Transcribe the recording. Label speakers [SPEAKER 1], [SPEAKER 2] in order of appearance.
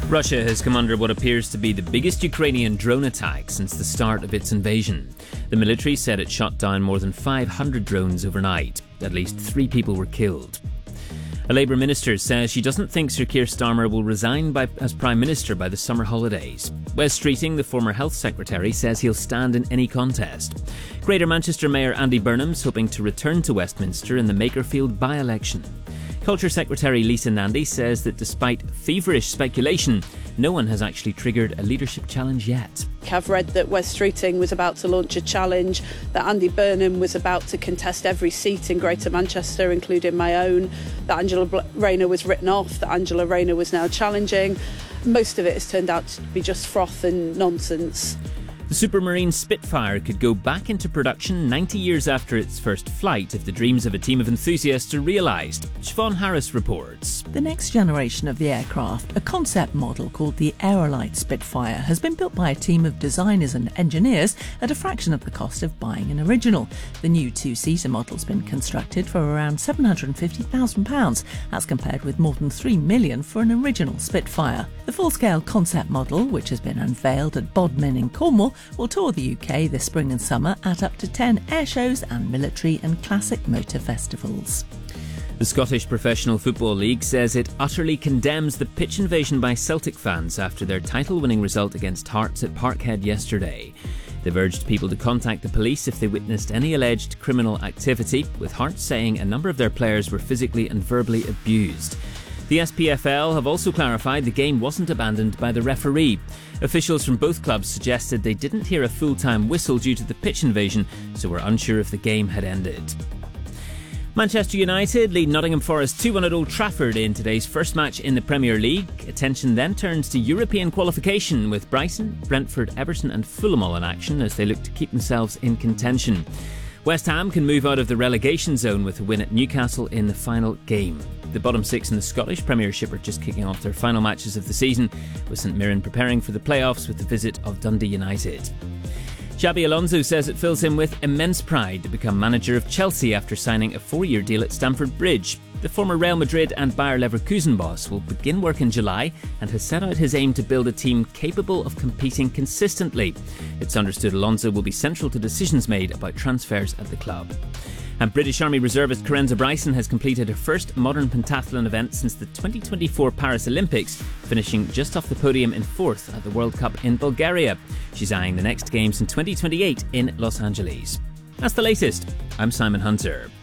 [SPEAKER 1] Russia has come under what appears to be the biggest Ukrainian drone attack since the start of its invasion. The military said it shot down more than 500 drones overnight. At least 3 people were killed. A Labour minister says she doesn't think Sir Keir Starmer will resign as Prime Minister by the summer holidays. Wes Streeting, the former Health Secretary, says he'll stand in any contest. Greater Manchester Mayor Andy Burnham's hoping to return to Westminster in the Makerfield by-election. Culture Secretary Lisa Nandy says that despite feverish speculation, no one has actually triggered a leadership challenge yet.
[SPEAKER 2] I've read that Wes Streeting was about to launch a challenge, that Andy Burnham was about to contest every seat in Greater Manchester, including my own, that Angela Rayner was written off, that Angela Rayner was now challenging. Most of it has turned out to be just froth and nonsense.
[SPEAKER 1] The Supermarine Spitfire could go back into production 90 years after its first flight if the dreams of a team of enthusiasts are realised. Siobhan Harris reports.
[SPEAKER 3] The next generation of the aircraft, a concept model called the Aerolite Spitfire, has been built by a team of designers and engineers at a fraction of the cost of buying an original. The new 2-seater model's been constructed for around £750,000. That's compared with more than £3 million for an original Spitfire. The full-scale concept model, which has been unveiled at Bodmin in Cornwall, will tour the UK this spring and summer at up to 10 air shows and military and classic motor festivals.
[SPEAKER 1] The Scottish Professional Football League says it utterly condemns the pitch invasion by Celtic fans after their title-winning result against Hearts at Parkhead yesterday. They've urged people to contact the police if they witnessed any alleged criminal activity, with Hearts saying a number of their players were physically and verbally abused. The SPFL have also clarified the game wasn't abandoned by the referee. Officials from both clubs suggested they didn't hear a full-time whistle due to the pitch invasion, so were unsure if the game had ended. Manchester United lead Nottingham Forest 2-1 at Old Trafford in today's first match in the Premier League. Attention then turns to European qualification with Brighton, Brentford, Everton and Fulham all in action as they look to keep themselves in contention. West Ham can move out of the relegation zone with a win at Newcastle in the final game. The bottom 6 in the Scottish Premiership are just kicking off their final matches of the season, with St Mirren preparing for the playoffs with the visit of Dundee United. Xabi Alonso says it fills him with immense pride to become manager of Chelsea after signing a 4-year deal at Stamford Bridge. The former Real Madrid and Bayer Leverkusen boss will begin work in July and has set out his aim to build a team capable of competing consistently. It's understood Alonso will be central to decisions made about transfers at the club. And British Army reservist Carenza Bryson has completed her first modern pentathlon event since the 2024 Paris Olympics, finishing just off the podium in 4th at the World Cup in Bulgaria. She's eyeing the next games in 2028 in Los Angeles. That's the latest. I'm Simon Hunter.